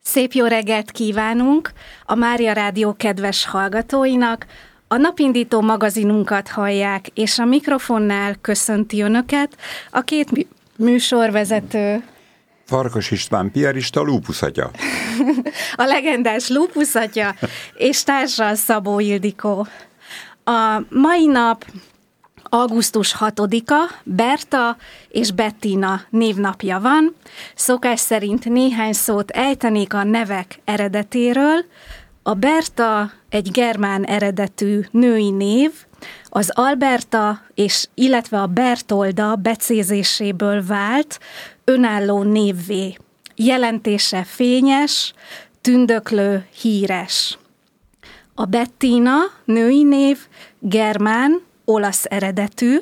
Szép jó reggelt kívánunk a Mária Rádió kedves hallgatóinak. A napindító magazinunkat hallják, és a mikrofonnál köszönti Önöket a két műsorvezető. Farkas István piarista, lúpuszatya. A legendás lúpuszatya, és társa Szabó Ildikó. A mai nap augusztus 6-a, Berta és Bettina névnapja van. Szokás szerint néhány szót ejtenék a nevek eredetéről. A Berta egy germán eredetű női név, az Alberta illetve a Bertolda becézéséből vált önálló névvé. Jelentése fényes, tündöklő, híres. A Bettina női név germán, olasz eredetű.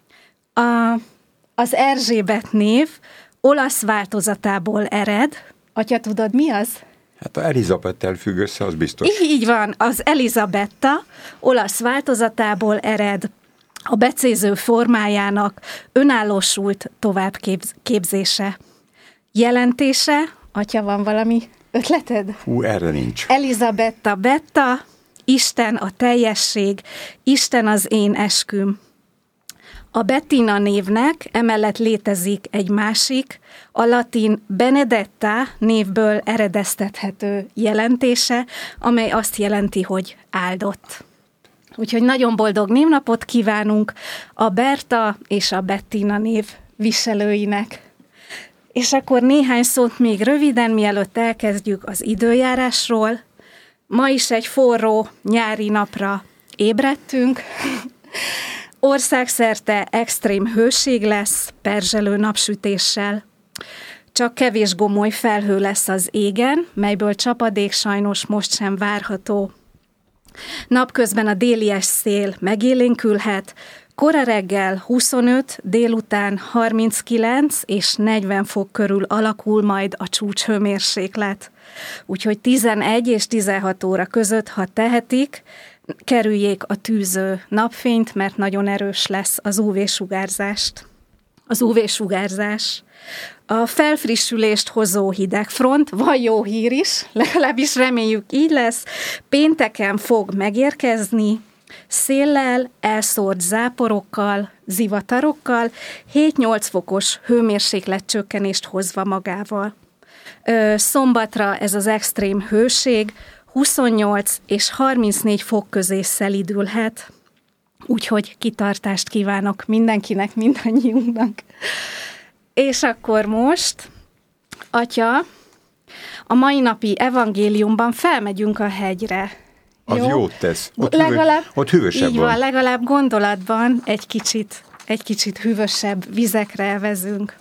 Az Erzsébet név olasz változatából ered. Atya, tudod, mi az? Hát a Elizabettel függ össze, az biztos. Így van, az Elizabetta olasz változatából ered. A becéző formájának önállósult továbbképzése. Jelentése, atya, van valami ötleted? Erre nincs. Elizabetta Betta, Isten a teljesség, Isten az én esküm. A Bettina névnek emellett létezik egy másik, a latin Benedetta névből eredeztethető jelentése, amely azt jelenti, hogy áldott. Úgyhogy nagyon boldog névnapot kívánunk a Berta és a Bettina név viselőinek. És akkor néhány szót még röviden, mielőtt elkezdjük az időjárásról. Ma is egy forró nyári napra ébredtünk. Országszerte extrém hőség lesz, perzselő napsütéssel. Csak kevés gomoly felhő lesz az égen, melyből csapadék sajnos most sem várható. Napközben a délies szél megélénkülhet, kora reggel 25, délután 39 és 40 fok körül alakul majd a csúcshőmérséklet. Úgyhogy 11 és 16 óra között, ha tehetik, kerüljék a tűző napfényt, mert nagyon erős lesz az UV-sugárzás. A felfrissülést hozó hidegfront, van jó hír is, legalábbis reméljük így lesz, pénteken fog megérkezni, széllel, elszórt záporokkal, zivatarokkal, 7-8 fokos hőmérsékletcsökkenést hozva magával. Szombatra ez az extrém hőség 28 és 34 fok közé szelídülhet, úgyhogy kitartást kívánok mindenkinek, mindannyiunknak. És akkor most, atya, a mai napi evangéliumban felmegyünk a hegyre. Az jót tesz. Ott így hűvösebb van. Legalább gondolatban egy kicsit hűvösebb vizekre vezünk.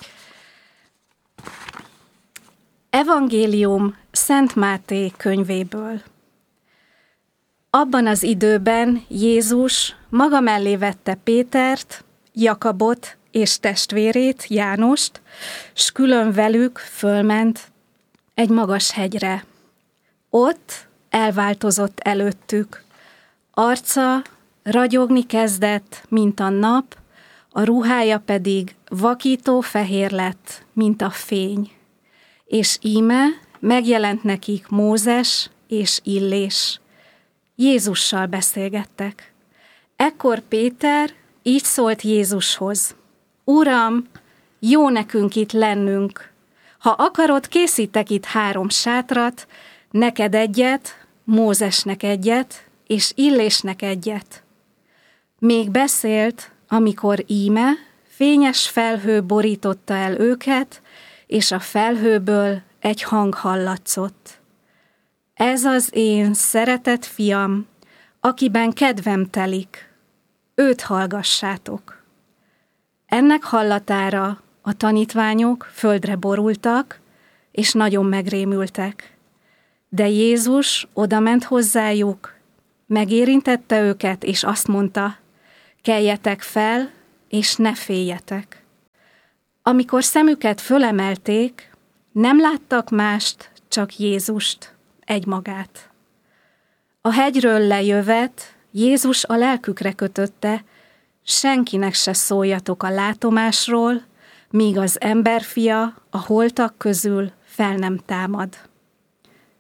Evangélium Szent Máté könyvéből. Abban az időben Jézus maga mellé vette Pétert, Jakabot és testvérét, Jánost, s külön velük fölment egy magas hegyre. Ott elváltozott előttük. Arca ragyogni kezdett, mint a nap, a ruhája pedig vakító fehér lett, mint a fény. És íme megjelent nekik Mózes és Illés. Jézussal beszélgettek. Ekkor Péter így szólt Jézushoz: Uram, jó nekünk itt lennünk. Ha akarod, készítek itt 3 sátrat, neked egyet, Mózesnek egyet, és Illésnek egyet. Még beszélt, amikor íme fényes felhő borította el őket, és a felhőből egy hang hallatszott. Ez az én szeretett fiam, akiben kedvem telik, őt hallgassátok. Ennek hallatára a tanítványok földre borultak, és nagyon megrémültek. De Jézus odament hozzájuk, megérintette őket, és azt mondta: keljetek fel, és ne féljetek. Amikor szemüket fölemelték, nem láttak mást, csak Jézust, egymagát. A hegyről lejövet, Jézus a lelkükre kötötte: senkinek se szóljatok a látomásról, míg az emberfia a holtak közül fel nem támad.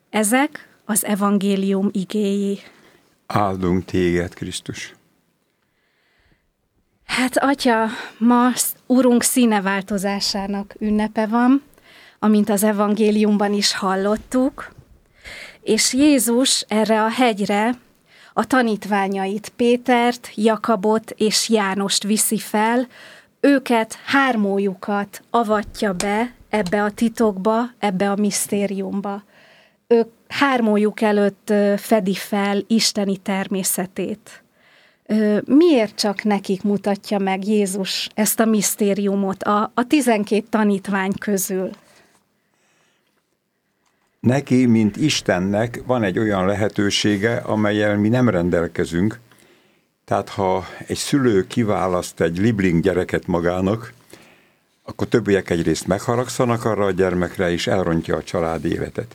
Ezek az evangélium igéi. Áldunk téged, Krisztus! Hát, Atya, ma Urunk színeváltozásának ünnepe van, amint az evangéliumban is hallottuk, és Jézus erre a hegyre a tanítványait, Pétert, Jakabot és Jánost viszi fel, őket, hármójukat avatja be ebbe a titokba, ebbe a misztériumba. Ők hármójuk előtt fedi fel isteni természetét. Miért csak nekik mutatja meg Jézus ezt a misztériumot a 12 tanítvány közül? Neki, mint Istennek van egy olyan lehetősége, amellyel mi nem rendelkezünk. Tehát ha egy szülő kiválaszt egy libling gyereket magának, akkor többiek egyrészt megharagszanak arra a gyermekre, és elrontja a család életet.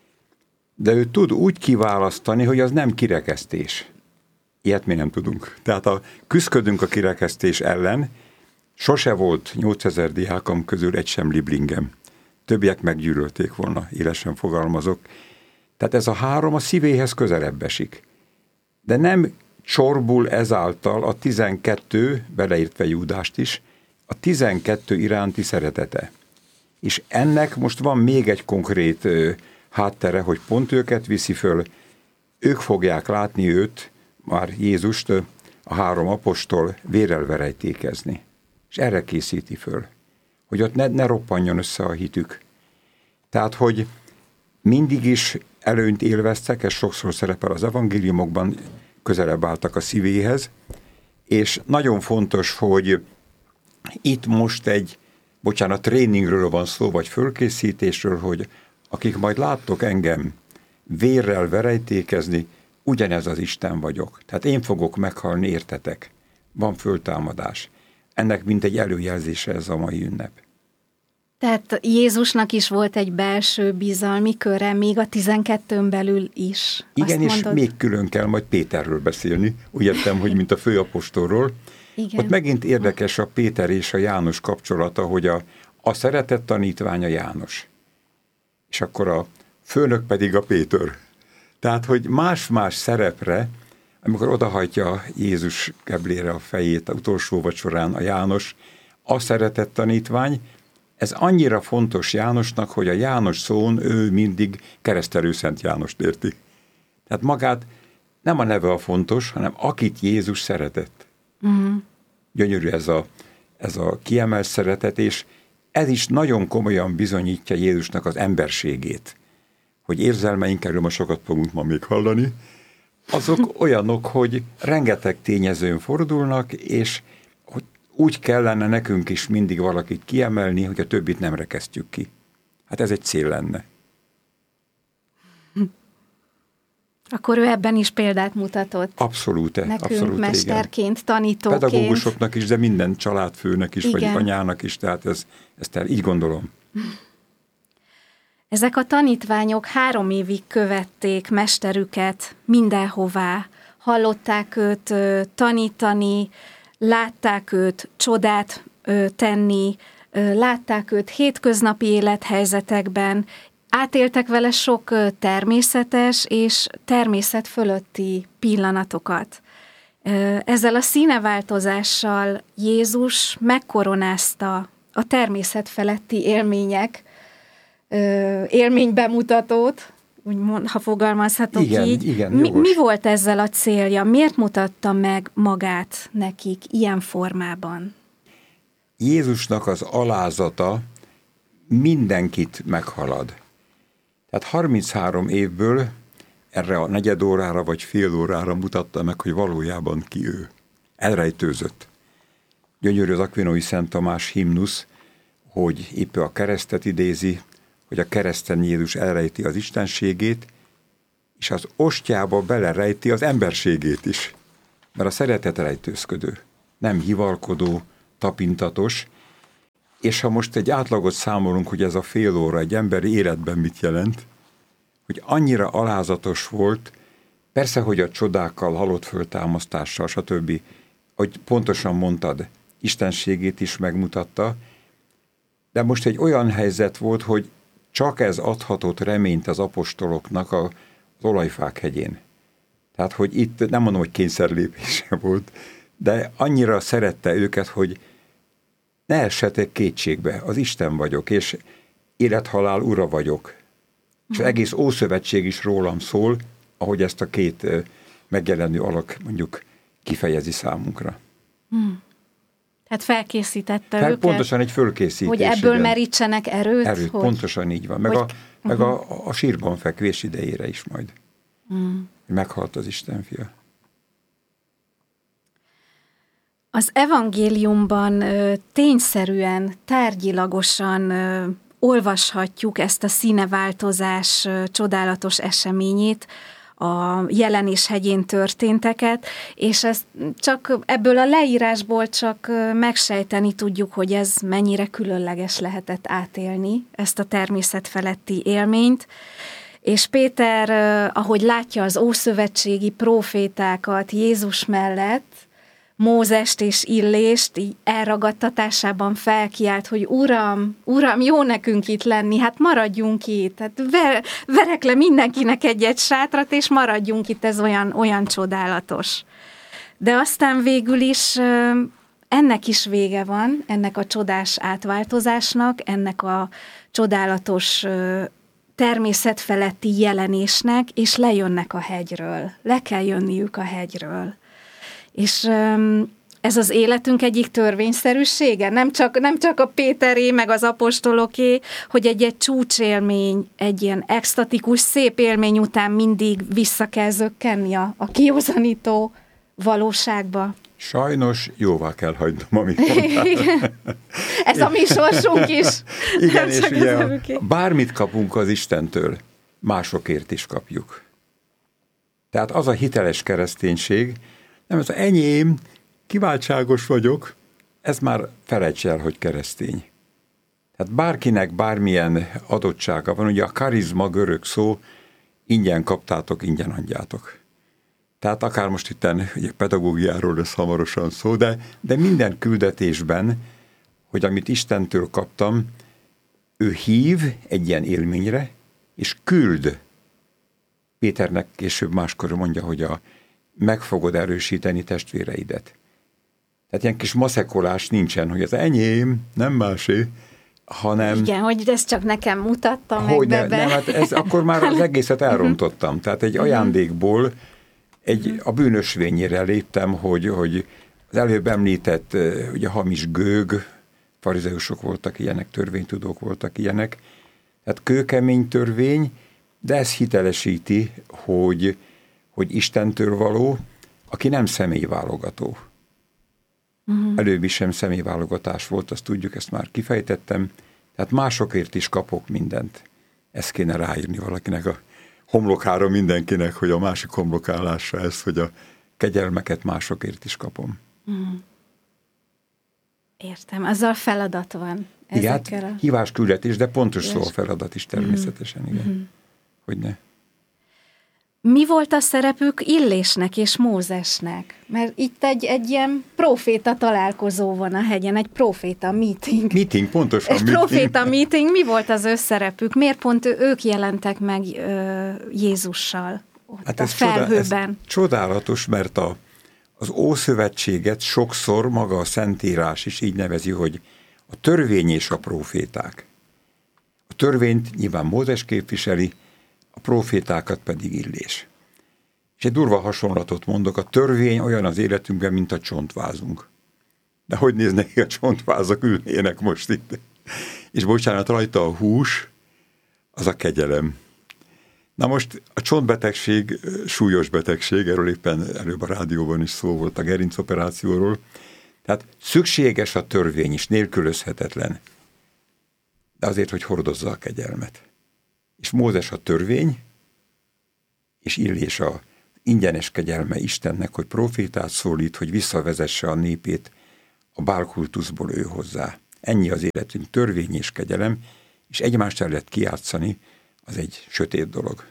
De ő tud úgy kiválasztani, hogy az nem kirekesztés. Ilyet mi nem tudunk. Tehát küszködünk a kirekesztés ellen, sose volt 8000 diákom közül egy sem liblingem. Többiek meggyűlölték volna, élesen fogalmazok. Tehát ez a 3 a szívéhez közelebb esik. De nem csorbul ezáltal a 12, beleértve Júdást is, a 12 iránti szeretete. És ennek most van még egy konkrét háttere, hogy pont őket viszi föl, ők fogják látni őt, már Jézust, a 3 apostol vérrel verejtékezni. És erre készíti föl, hogy ott ne roppanjon össze a hitük. Tehát, hogy mindig is előnyt élveztek, ez sokszor szerepel az evangéliumokban, közelebb álltak a szívéhez, és nagyon fontos, hogy itt most tréningről van szó, vagy fölkészítésről, hogy akik majd láttok engem vérrel verejtékezni, ugyanez az Isten vagyok. Tehát én fogok meghalni, értetek. Van föltámadás. Ennek mint egy előjelzése ez a mai ünnep. Tehát Jézusnak is volt egy belső bizalmi köre, még a 12-ön belül is. Igen, és még külön kell majd Péterről beszélni. Úgy értem, hogy mint a főapostolról. Igen. Ott megint érdekes a Péter és a János kapcsolata, hogy a szeretett tanítványa János. És akkor a főnök pedig a Péter. Tehát, hogy más-más szerepre, amikor odahajtja Jézus keblére a fejét a utolsó vacsorán a János, a szeretett tanítvány, ez annyira fontos Jánosnak, hogy a János szón ő mindig Keresztelő Szent Jánost érti. Tehát magát nem a neve a fontos, hanem akit Jézus szeretett. Gyönyörű ez a kiemelt szeretet, és ez is nagyon komolyan bizonyítja Jézusnak az emberségét. Hogy érzelmeinkről ma sokat fogunk ma még hallani, azok olyanok, hogy rengeteg tényezőn fordulnak, és hogy úgy kellene nekünk is mindig valakit kiemelni, hogy a többit nem rekesztjük ki. Hát ez egy cél lenne. Akkor ő ebben is példát mutatott. Abszolút. Nekünk abszolút, mesterként, igen. Tanítóként. Pedagógusoknak is, de minden családfőnek is, igen. Vagy anyának is, tehát ezt így gondolom. Ezek a tanítványok 3 évig követték mesterüket mindenhová. Hallották őt tanítani, látták őt csodát tenni, látták őt hétköznapi élethelyzetekben, átéltek vele sok természetes és természet fölötti pillanatokat. Ezzel a színeváltozással Jézus megkoronázta a természet feletti élménybemutatót, úgymond, ha fogalmazhatok igen, így. Igen, mi volt ezzel a célja? Miért mutatta meg magát nekik ilyen formában? Jézusnak az alázata mindenkit meghalad. Tehát 33 évből erre a negyed órára vagy fél órára mutatta meg, hogy valójában ki ő. Elrejtőzött. Gyönyörű az Akvinói Szent Tamás himnusz, hogy épp a keresztet idézi, hogy a kereszten Jézus elrejti az istenségét, és az ostyába belerejti az emberségét is. Mert a szeretet rejtőzködő, nem hivalkodó, tapintatos, és ha most egy átlagot számolunk, hogy ez a fél óra egy emberi életben mit jelent, hogy annyira alázatos volt, persze, hogy a csodákkal, halott föltámasztással, stb., hogy pontosan mondtad, istenségét is megmutatta, de most egy olyan helyzet volt, hogy csak ez adhatott reményt az apostoloknak az olajfák hegyén. Tehát, hogy itt nem mondom, hogy kényszerlépése volt, de annyira szerette őket, hogy ne essetek kétségbe, az Isten vagyok, és élethalál ura vagyok. És az egész Ószövetség is rólam szól, ahogy ezt a két megjelenő alak mondjuk kifejezi számunkra. Hát felkészítette őket. Pontosan egy fölkészítés. Hogy ebből merítsenek erőt. Erőt, hogy, pontosan így van. Meg a sírban fekvés idejére is majd. Meghalt az Isten fia. Az evangéliumban tényszerűen, tárgyilagosan olvashatjuk ezt a színeváltozás csodálatos eseményét, a Jelenés hegyén történteket, és ezt csak ebből a leírásból csak megsejteni tudjuk, hogy ez mennyire különleges lehetett átélni, ezt a természetfeletti élményt. És Péter, ahogy látja az ószövetségi prófétákat Jézus mellett, Mózest és Illést így elragadtatásában felkiált, hogy Uram, jó nekünk itt lenni, hát maradjunk itt, hát verek le mindenkinek egy-egy sátrat, és maradjunk itt, ez olyan csodálatos. De aztán végül is ennek is vége van, ennek a csodás átváltozásnak, ennek a csodálatos természetfeletti jelenésnek, és lejönnek a hegyről, le kell jönniük a hegyről. És ez az életünk egyik törvényszerűsége, nem csak a Péteré, meg az apostoloké, hogy egy csúcsélmény, egy ilyen extatikus, szép élmény után mindig vissza kell zökkenni a kiózanító valóságba. Sajnos jóvá kell hagynom, amit mondtál. Ez a mi sorsunk is. Igen, és ugye bármit kapunk az Istentől, másokért is kapjuk. Tehát az a hiteles kereszténység, nem, ez enyém, kiváltságos vagyok, ez már felejts el, hogy keresztény. Tehát bárkinek bármilyen adottsága van, ugye a karizma görög szó, ingyen kaptátok, ingyen adjátok. Tehát akár most itten ugye pedagógiáról lesz hamarosan szó, de minden küldetésben, hogy amit Istentől kaptam, ő hív egy ilyen élményre, és küld. Péternek később máskor mondja, hogy meg fogod erősíteni testvéreidet. Tehát ilyen kis maszekolás nincsen, hogy az enyém, nem másé, hanem... Igen, hogy ezt csak nekem mutatta hogy meg nem, hát ez akkor már az egészet elrontottam. Tehát egy ajándékból a bűnösvényére léptem, hogy az előbb említett ugye hamis gőg, farizeusok voltak ilyenek, törvénytudók voltak ilyenek, tehát kőkemény törvény, de ez hitelesíti, hogy Istentől való, aki nem személyválogató. Előbb is sem személyválogatás volt, azt tudjuk, ezt már kifejtettem, tehát másokért is kapok mindent. Ezt kéne ráírni valakinek a homlokára mindenkinek, hogy a másik homlokállásra ez, hogy a kegyelmeket másokért is kapom. Értem, azzal feladat van. Igen, hát hívás küldetés, de pontos szó a feladat is természetesen, igen. Hogyne. Mi volt a szerepük Illésnek és Mózesnek? Mert itt egy ilyen próféta találkozó van a hegyen, egy próféta meeting. Meeting, pontosan egy próféta meeting. Mi volt az ő szerepük? Miért pont ők jelentek meg Jézussal ott hát a felhőben? Ez csodálatos, mert az Ószövetséget sokszor maga a Szentírás is így nevezi, hogy a törvény és a próféták. A törvényt nyilván Mózes képviseli, a prófétákat pedig Illés. És egy durva hasonlatot mondok, a törvény olyan az életünkben, mint a csontvázunk. De hogy néznek ki a csontvázak, ülnének most itt. És bocsánat, rajta a hús, az a kegyelem. Na most a csontbetegség súlyos betegség, erről éppen előbb a rádióban is szó volt a gerincoperációról. Tehát szükséges a törvény is, nélkülözhetetlen. De azért, hogy hordozza a kegyelmet. És Mózes a törvény, és Illés a ingyenes kegyelme Istennek, hogy profétát szólít, hogy visszavezesse a népét a bálkultuszból ő hozzá. Ennyi az életünk, törvény és kegyelem, és egymást el lehet kijátszani, az egy sötét dolog.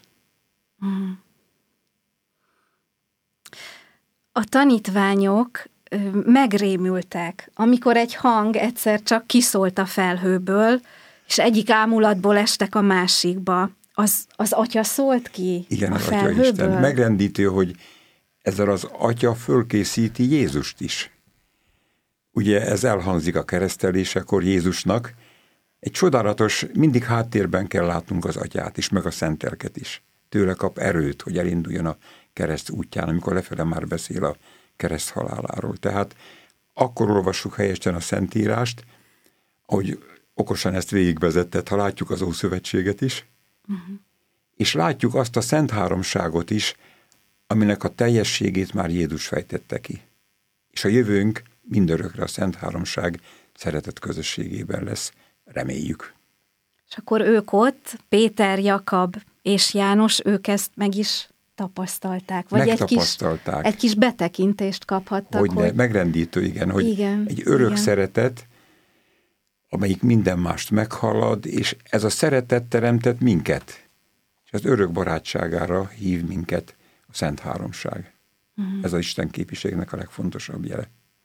A tanítványok megrémültek, amikor egy hang egyszer csak kiszólt a felhőből, És egyik ámulatból estek a másikba. Az Atya szólt ki igen, a az felhőből? Atya Isten. Megrendítő, hogy ezzel az Atya fölkészíti Jézust is. Ugye ez elhangzik a keresztelésekor Jézusnak. Egy csodálatos, mindig háttérben kell látnunk az Atyát is, meg a Szent Lelket is. Tőle kap erőt, hogy elinduljon a kereszt útján, amikor lefele már beszél a kereszt haláláról. Tehát akkor olvassuk helyesen a Szentírást, ahogy okosan ezt végigvezetted, ha látjuk az Ószövetséget is, és látjuk azt a Szent Háromságot is, aminek a teljességét már Jézus fejtette ki. És a jövőnk mindörökre a Szent Háromság szeretett közösségében lesz, reméljük. És akkor ők ott, Péter, Jakab és János, ők ezt meg is tapasztalták. Vagy megtapasztalták. Egy kis betekintést kaphattak. Hogy megrendítő, igen, hogy igen, egy örök igen. szeretet, amelyik minden mást meghalad, és ez a szeretet teremtett minket. És az örök barátságára hív minket a Szent Háromság. Ez az Isten képiségnek a legfontosabb jele.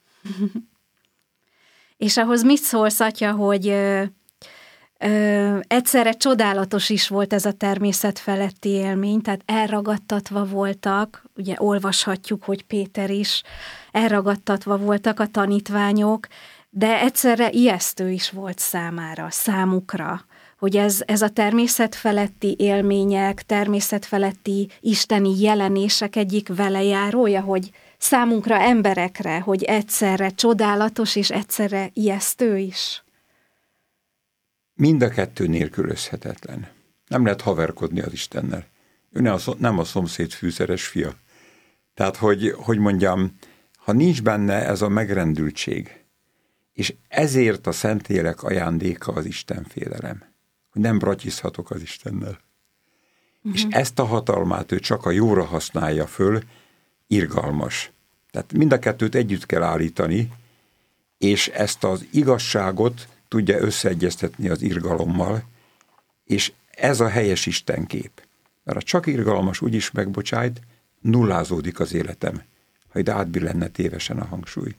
És ahhoz mit szólsz, Atya, hogy egyszerre csodálatos is volt ez a természet feletti élmény, tehát elragadtatva voltak, ugye olvashatjuk, hogy Péter is, elragadtatva voltak a tanítványok, de egyszerre ijesztő is volt számukra, hogy ez a természet feletti élmények, természet feletti isteni jelenések egyik velejárója, hogy számunkra, emberekre, hogy egyszerre csodálatos és egyszerre ijesztő is. Mind a kettő nélkülözhetetlen. Nem lehet haverkodni az Istennel. Ő nem a szomszéd fűszeres fia. Tehát, hogy mondjam, ha nincs benne ez a megrendültség, és ezért a Szentlélek ajándéka az Istenfélelem, hogy nem bratyizhatok az Istennel. És ezt a hatalmát ő csak a jóra használja föl, irgalmas. Tehát mind a kettőt együtt kell állítani, és ezt az igazságot tudja összeegyeztetni az irgalommal, és ez a helyes Istenkép. Mert ha csak irgalmas úgyis megbocsájt, nullázódik az életem, ha ide átbillenne tévesen a hangsúly.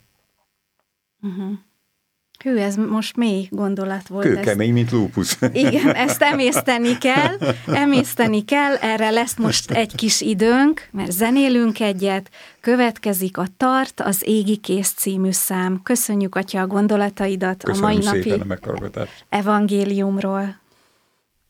Hű, ez most mély gondolat volt. Kőkemény, mint lúpusz. Igen, ezt emészteni kell, erre lesz most egy kis időnk, mert zenélünk egyet, következik a Tart, az Égi Kész című szám. Köszönjük, Atya, a gondolataidat. Köszönjük a mai napi szépen a meghallgatást. evangéliumról.